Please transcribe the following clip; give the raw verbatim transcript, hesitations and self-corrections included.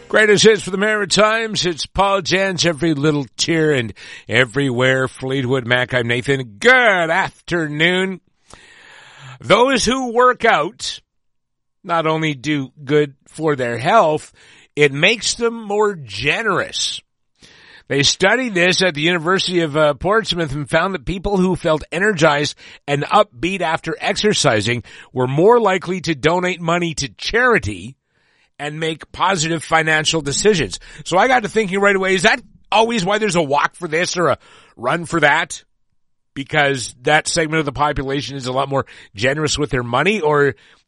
Greatest hits for the Maritimes. It's Paul Jans, every little tear and everywhere. Fleetwood Mac, I'm Nathan. Good afternoon. Those who work out not only do good for their health, it makes them more generous. They studied this at the University of uh, Portsmouth and found that people who felt energized and upbeat after exercising were more likely to donate money to charity and make positive financial decisions. So I got to thinking right away, is that always why there's a walk for this or a run for that? Because that segment of the population is a lot more generous with their money? Or